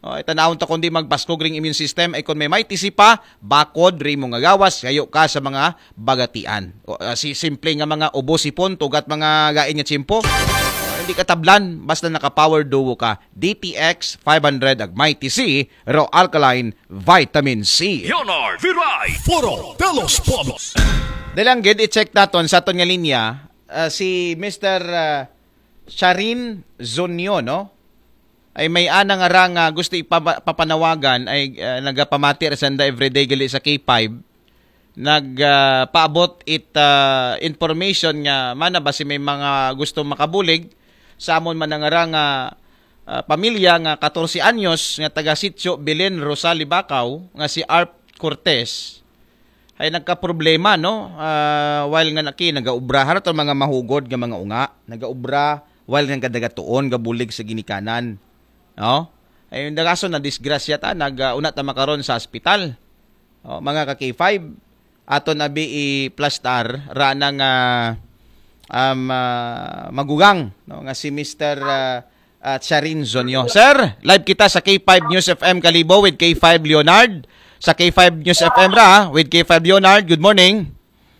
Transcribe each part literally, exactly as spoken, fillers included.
Oh, itanawon ta kundi magbaskog ring immune system ay kun may may tisi pa bakod ri mo nga gawas kayo ka sa mga bagatian. O, uh, si simple nga mga ubo sipon tugat mga gain nga tsimpo. Uh, hindi ka tablan basta naka-power duo ka. D T X five hundred ag may tisi raw alkaline vitamin C. Leonard Viray Foro de los Pueblos. Dalang gid i-check naton sa aton nga linya uh, si Mister Uh, Charin Zonyo, no? Ay may anang nga nga gusto ipapanawagan ay uh, nagapamati sanda everyday gali sa K five. Nagpaabot uh, it uh, information nga mana ba si may mga gusto makabulig sa amon man nga nga uh, pamilya nga fourteen anyos nga taga Sitio Belen Rosal Libacao nga si Arp Cortez ay nagka-problema, no? Uh, while nga naki nagaubra haraton mga mahugod nga mga unga, nagaubra while nga kadagatuon gabulig sa ginikanan. No? Ay yung dagaso na disgrasya ta nag-una ta makaron sa ospital. Oh, mga ka K five aton abi i-plastar ra nang uh, um, uh, magugang, no? Nga si Mister Uh, uh, Charin Zonyo. Sir, live kita sa K five News F M Kalibo with K five Leonard. Sa K five News F M ra with K five Leonard. Good morning.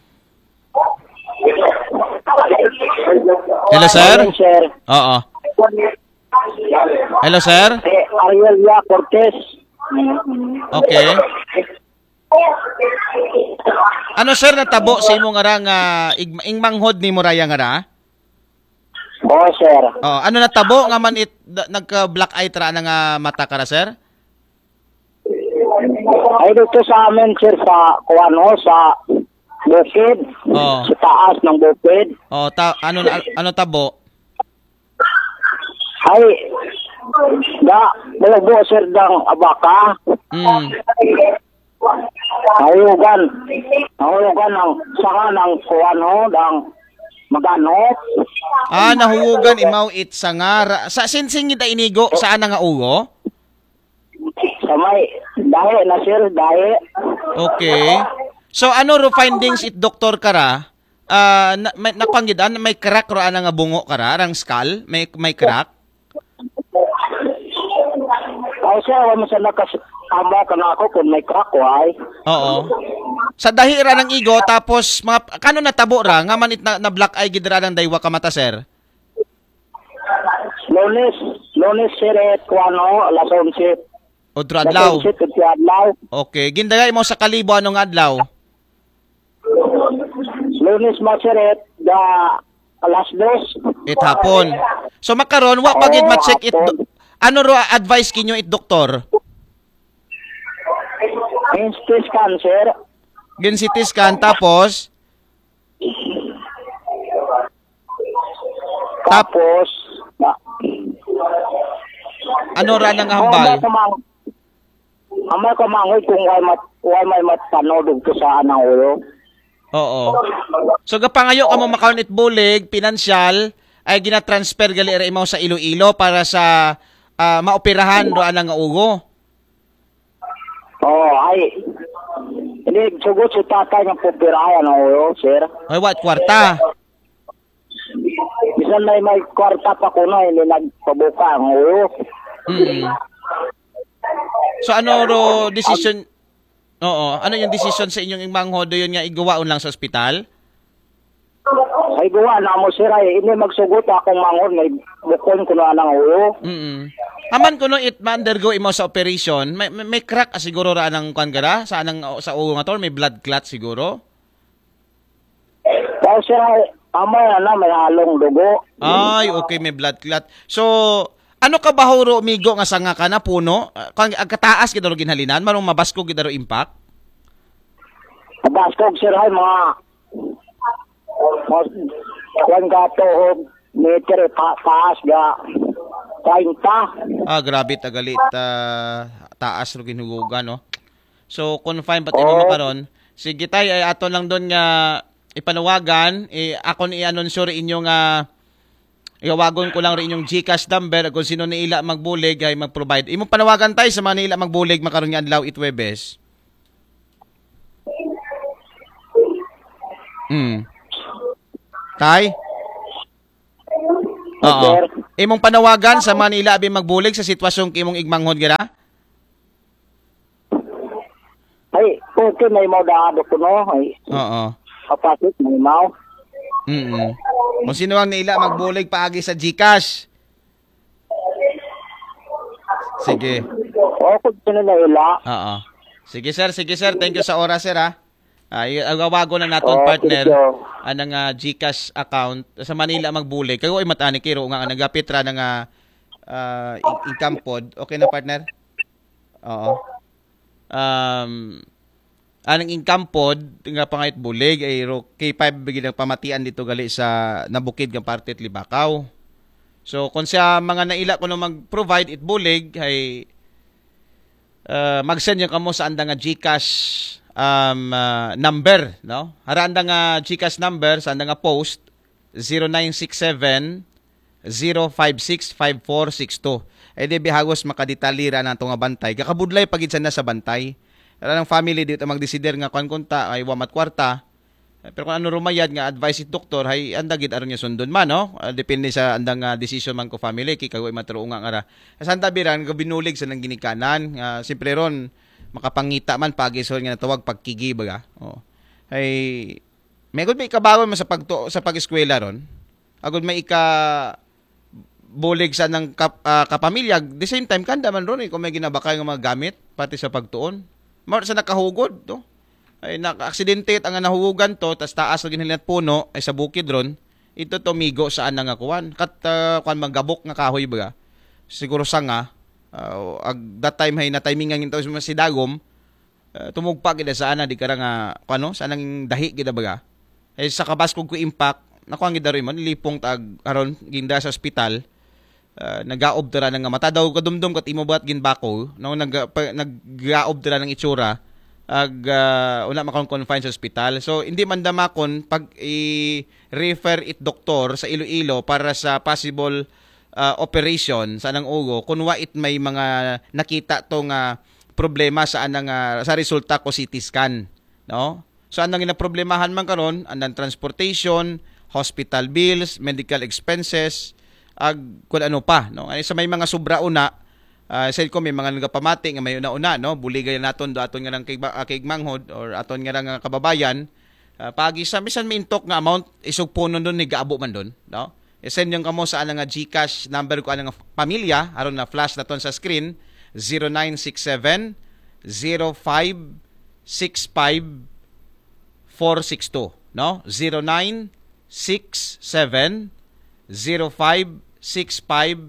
Hello, sir. Oo. Hello, sir. Arielia Cortez. Okay. Ano, sir, natabo sa imo nga ra nga ing manghod ni Muraya nga ra? Oo, sir. Oh, ano natabo nga man it nagka-black eye tra na nga mata ka ra, sir? Ay dito sa amin, sir, sa kuano, sa bukid. Oh. Sa taas ng bukid. Oh, ta ano ano tabo? Ay, da, malabo, sir, dang abaka. Mm. Nahulugan. Nahulugan ng saka ng kuano, dang magano. Ah, nahuugan imaw it sangara. Sa sinsingid da inigo saan nga ugo? Sa may dahe na, sir, dahe. Okay. So ano ro findings it doktor kara? Ah, uh, na, may napanggidan may crack ro ana nga bungo kara, rang skull, may may crack. Ay, sir, wala mo sa nakas amba ka na ako kung may crack, why? Oo. Sa dahira ng igo tapos mga kano natabo ra nga man it na, na black eye gid ra ng daywa ka mata, sir. Lunes, lunes, sir, et kuano, alas onse. Odro adlaw. Alas onse, tudto adlaw. Okay, gindagay mo sa Kalibo anong adlaw? Lunes, maseret, da alas dos. It hapon. So makaron wa pagid ma-check it. Do- ano ro advice kinyo it doktor? Instant cancer. Gin C T scan tapos Tapos, na, ano ra nang hambal? Amay ko mangoy kung why mat why may matpanodog ko sa anang ulo. Oo. So gapangayo ka mo makaon it bulig, pinansyal ay gina-transfer gali ra imaw sa Iloilo para sa uh, maoperahan ro anang nga ugo. Oh, ay. Hindi, sugot si tatay ng pupirayan ang ulo, sir. Ay what kwarta? Bisan may may kwarta pa ko na, hindi nagpabuka ang ulo. Hmm. So ano ro decision? Oo, ano yung decision sa inyong imanghodo yun nga igawaon lang sa ospital? Ay gawa na mo, sir, ay hindi magsugot akong mangon, may bukon ko na ng ulo. Mm. Aman kuno it ma-undergo imo sa operation, may, may, may crack ah, siguro ra nang kuan gara sa anang sa ulo nga tol, may blood clot siguro. Kaya, sir, ay amay na na, may halong dugo. Ay, okay, may blood clot. So, ano ka ba huro migo nga sanga ka na puno? Kung agkataas kita ro ginhalinan, marong mabasko kita ro impact? Mabaskog, sir, ay mga kung gato meter pa taas ga thirty. Ah, grabe tagalit uh, taas ro ginugugan, no. So, confine pati mo makaron. Sige tay ay aton lang doon nga ipanawagan, eh, ako ni i-anunsyo inyo nga iwagon ko lang rin inyong GCash number kung sino niila magbulig ay mag-provide. Imo panawagan tay sa mga niila magbulig makaron nga adlaw it Huwebes. Hmm. Tay? Oo. Imong panawagan sa Manila abi magbulig sa sitwasyon kimong igmanghod gira? Ay, okay, may mau daado ko no. Ay, Oo. kapasit, may mau. Mm. Kung sino ang nila magbulig paagi sa GCash. Sige. O, kung sino na ila. Oo. Sige sir, sige sir. Thank you sa oras sir ha. Ay, agawago na naton Oh, partner thank you. anang uh, GCash account sa Manila magbulig. Kayo ay matani kiro nga nagapit ra nga uh, income pod. Okay na partner? Oo. Um anang income pod nga pangayt bulig ay ro K five bigid pamatian dito gali sa nabukid nga parte at Libakaw. So kung sa mga naila kuno mag-provide it bulig ay uh, mag-send yung kamo sa anda nga GCash um, uh, number, no? Haranda nga GCash number sa anda nga post zero nine six seven zero five six five four six two. Eh di bihagos makadetalira na nga bantay. Kakabudlay pagid sa nasa bantay. Kaya ng family dito magdesider nga kuan kunta ay wamat kwarta. Pero kung ano rumayad nga advice it doktor hay andagid aron niya sundon man no. Uh, depende sa andang uh, decision man ko family kay kagoy matruong nga ara. Sa tabiran go binulig sa nang ginikanan. Uh, simpre ron makapangita man pagisol nga natawag pagkigi baga. Oh. Ay may gud may kabawan man sa pagto sa pag-eskwela ron. Agud may ika bulig sa nang kap, uh, kapamilya. The same time kanda man ron eh, kung may ginabakay nga mga gamit pati sa pagtuon. Mao sa nakahugod to. Ay naka-aksidente ang nahugugan to tas taas lagi nila puno ay sa bukid ron. Ito to migo saan nga kuan. Kat uh, kuan magabok nga kahoy baga. Siguro sanga uh, ag that time hay na timingan gintaw si Dagom uh, tumugpa gid sa ana di kara nga kuno sanang dahi gid baga. Ay sa kabas kog ko impact nakuha gid ron man lipong tag aron ginda sa ospital. Uh, nagaob tara nga mata daw kadumdum kat imo bat ginbako no nag nagaob tara ng itsura ag uh, una makon confine sa ospital. So hindi man damakon pag i-refer it doktor sa Iloilo para sa possible uh, operation sa anang ugo kunwa it may mga nakita tong uh, problema sa anang uh, sa resulta ko C T scan no. So anang ginaproblemahan man karon anang transportation, hospital bills, medical expenses ag kun ano pa no. Ay sa may mga sobra una uh, said ko may mga nagapamati nga may una-una no buligay naton do aton nga nang kay, uh, kay manghod or aton nga nga kababayan uh, pagi sa bisan may intok nga amount isug punon don ni gaabo man don no. I-send yung kamo sa anang nga GCash number ko anang pamilya aron na flash naton sa screen zero nine six seven zero five six five four six two no zero nine six seven zero five six five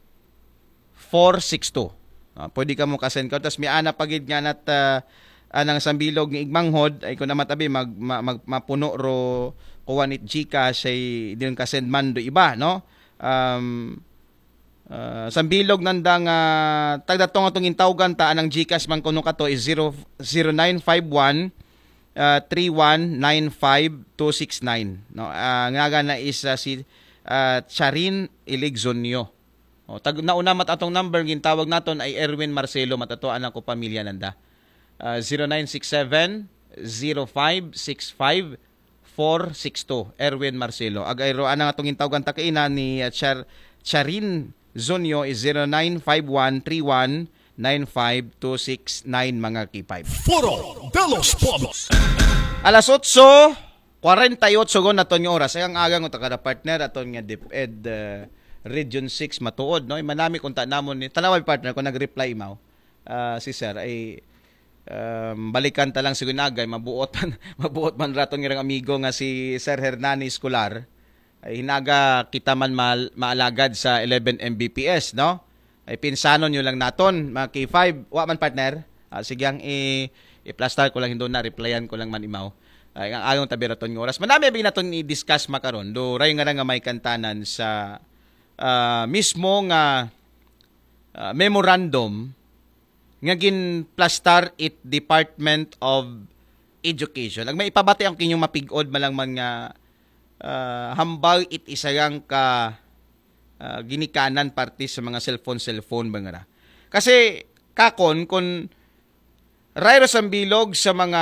four six two. Uh, pwede ka mo kasend ko. Tapos may ana pagid nga nat uh, anang sambilog ng igmanghod ay kung namatabi mag, mag, mag mapuno ro kuwan it GCash ay din kasend man do iba no. Um, uh, sambilog nandang uh, tagdatong atong intawgan ta anang GCash man kuno kato is zero nine five one three one nine five two six nine no. Uh, nga na is uh, si Uh, Charin Iligsonyo. O, tag nauna mat atong number gintawag naton ay Erwin Marcelo matato anak ko pamilya nanda. Uh, zero nine six seven zero five six five four six two Erwin Marcelo. Agayro anang atong gintawgan ta kaina ni uh, Char Charin Zonyo is zero nine five one three one nine five two six nine mga K five. Foro de los Pueblos. Alas otso forty-eight gon naton nga oras ay ang agang uta kada partner aton nga DepEd uh, Region six matuod no manami kunta namon ni tanaway partner ko nag-reply maw uh, si sir ay um, balikan ta lang siguro nagay mabuot mabuot man raton nga amigo nga si Sir Hernani Escolar ay hinaga kita man ma- maalagad sa eleven M B P S no ay pinsanon nyo lang naton mga K five wa man partner uh, sige ang i i-plastar ko lang hindo na replyan ko lang man imaw. Ay ang agong tabiraton ng oras. Manami abi naton i-discuss makaron. Do ray nga nga may kantanan sa uh, mismo nga uh, memorandum nga gin plastar it Department of Education. Ang may ipabati ang kinyong mapigod malang man nga uh, hambal it isayang ka uh, ginikanan parte sa mga cellphone cellphone bangara. Kasi kakon kun rayro sambilog sa mga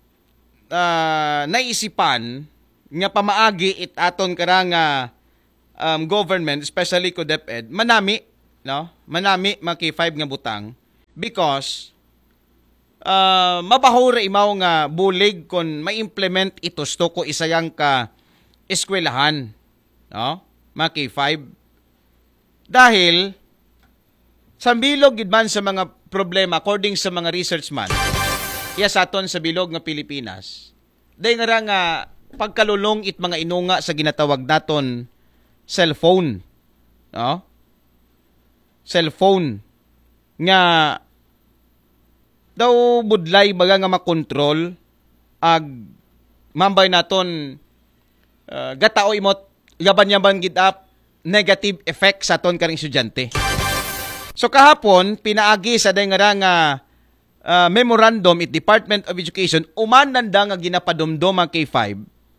Uh, naisipan nga pamaagi it aton karanga um, government, especially ko DepEd, manami, no? Manami mga K five nga butang because uh, mabahura imaw nga bulig kon ma-implement ito sto ko isayang ka eskwelahan, no? Mga K five. Dahil sa bilog gid man sa mga problema according sa mga research man, iya sa aton sa bilog nga Pilipinas, day nga ra nga pagkalulong it mga inunga sa ginatawag naton cellphone, no? Cellphone nga daw budlay baga nga makontrol ag mambay naton uh, gatao imot yaban-yaban gid up negative effect sa aton karing estudyante. So kahapon pinaagi sa day nga ra nga uh, memorandum it Department of Education uman nanda nga ginapadumdum ang K five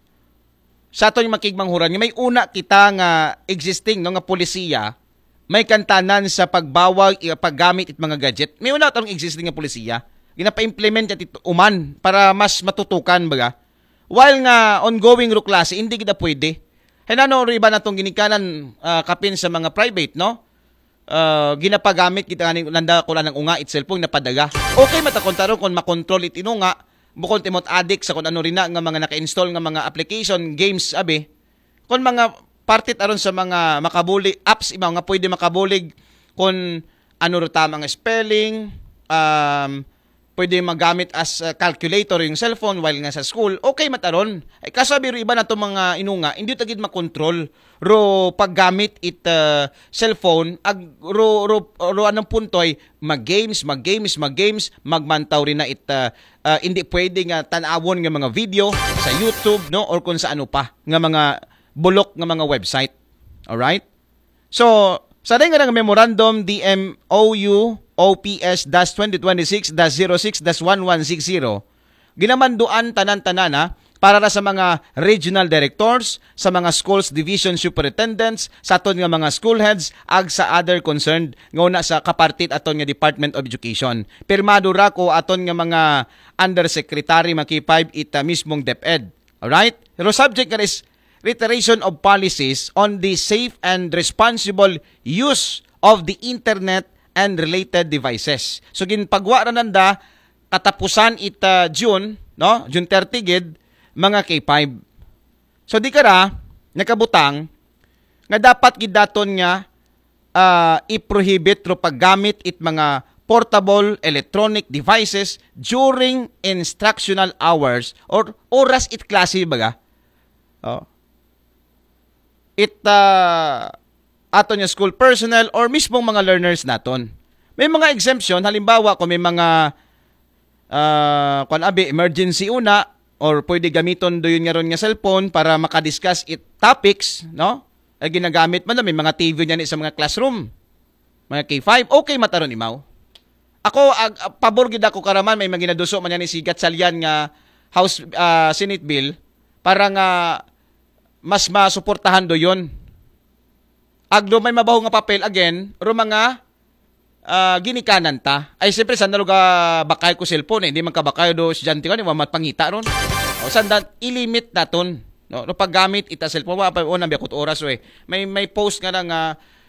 sa aton makigmanghuran nga may una kita nga existing no nga polisiya may kantanan sa pagbawag paggamit it mga gadget. May una tong existing nga polisiya ginapa-implement at ito uman para mas matutukan baga. While nga ongoing ro klase hindi gid pwede. Hinano ri ba natong ginikanan uh, kapin sa mga private no? Uh, ginapagamit kita nga nanda ko lang ng unga it cellphone na padaga. Okay matakontaron kung makontrol it inunga bukod timot addict sa kung ano rin na nga mga naka-install nga mga application games abi. Kung mga partit aron sa mga makabuli apps iba nga pwede makabulig kung ano ro tama nga spelling, um pwede magamit as uh, calculator yung cellphone while nga sa school, okay mataron. Ay kasabi ro iba na to mga inunga, hindi tagid makontrol ro paggamit it uh, cellphone ag ro ro, ro anong puntoy mag-games, mag-games, mag-games, magmantaw rin na it uh, uh, hindi pwede nga tan-awon nga mga video sa YouTube no or kung sa ano pa nga mga bulok nga mga website. Alright? So, sa rin nga ng memorandum D M O U O P S twenty twenty-six dash zero six dash one one six zero ginamanduan tanan-tanan na para na sa mga regional directors, sa mga schools division superintendents, sa aton nga mga school heads, ag sa other concerned nguna sa kapartit aton nga Department of Education. Pirmado ra ko aton nga mga undersecretary mga K five ita mismong DepEd. Alright? Pero subject nga is reiteration of policies on the safe and responsible use of the internet and related devices. So ginpagwa ra nanda katapusan ita June, no? June thirty gid mga K five. So di kara nakabutang nga dapat gid daton nga uh, i-prohibit ro paggamit it mga portable electronic devices during instructional hours or oras it klase baga. Oh. It uh, aton yung school personnel or mismong mga learners naton. May mga exemption, halimbawa kung may mga uh, kung abi, emergency una or pwede gamiton do yun nga ron nga cellphone para makadiscuss it topics, no? Ay ginagamit man na may mga T V niyan sa mga classroom. Mga K five, okay mataron imaw. Ako, ag, ag, pabor gid ako karaman may mga ginaduso man yan ni Sigat Salyan nga House uh, Senate Bill para nga mas masuportahan do yon. Agdo may mabaho nga papel again, ro mga uh, ginikanan ta. Ay siyempre saan na luga bakay ko cellphone eh. Hindi man kabakay do estudyante ko ni wamat pangita ron. O saan da ilimit naton. No, no paggamit ita cellphone wa pa unang biakot oras we. May may post nga nga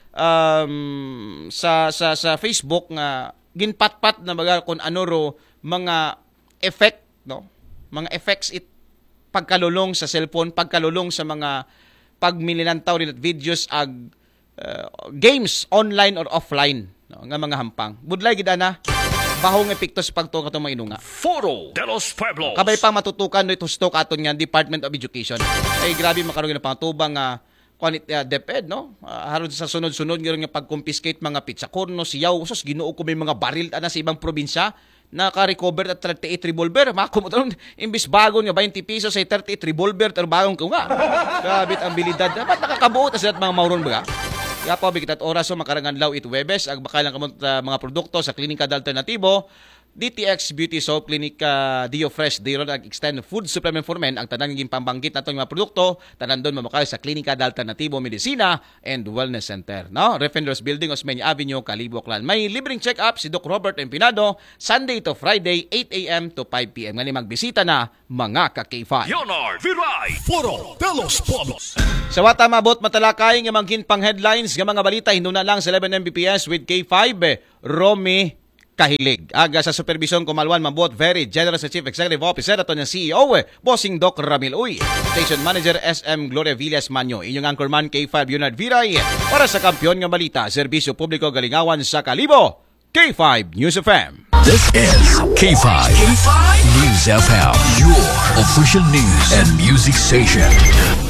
um, sa sa sa Facebook nga ginpatpat na baga kung ano ro mga effect, no? Mga effects it pagkalulong sa cellphone, pagkalulong sa mga pagmililantaw rin at videos ag uh, games online or offline, no, nga mga hampang. Budlay gid ana bahong epekto sa pagtuo katong mga inunga. Foro de los Pueblos. Kabay pang matutukan no ito stock aton nga Department of Education. Ay grabe makaroon ng pangtubang nga uh, uh, DepEd, no? Uh, haron sa sunod-sunod nga pag-confiscate mga pizza corno, siyaw, sus Ginoo ko may mga baril ana sa ibang probinsya. Naka-recover at thirty-eight revolver. Mako mo taon, imbis bago nga twenty pesos ay thirty-eight revolver pero bagong ko nga. Grabe ang abilidad. Dapat nakakabuo ta sa mga mauron ba? Kaya pa bigit at oras so makarangan law it Webes ag bakalang kamot uh, mga produkto sa Klinika Alternatibo. D T X Beauty Soap, Klinika Dio Fresh, Diron ag extend food supplement for men ang tanang naging pambanggit nato mga produkto tanan doon mamakay sa Klinika Alternatibo Medicina and Wellness Center, no? Refenders Building, Osmeña Avenue, Calibok Clan. May libreng check-up si Doc Robert Empinado Sunday to Friday eight a.m. to five p.m. Ngani magbisita na mga ka-K five. Leonard Viray. Foro de los Pueblos. Sa wata mabot matalakay nga mangkin pang headlines nga mga balita hinuna lang sa eleven M B P S with K five Romy Kahilig. Aga sa supervision kumalwan mabot very generous sa Chief Executive Officer ato ng C E O Bossing Doc Ramil Uy. Station Manager S M Gloria Villas Manyo. Inyong anchorman K five Leonard Viray para sa kampiyon nga balita, serbisyo publiko galingawan sa Kalibo. K five News F M. This is K five. K five News F M, your official news and music station.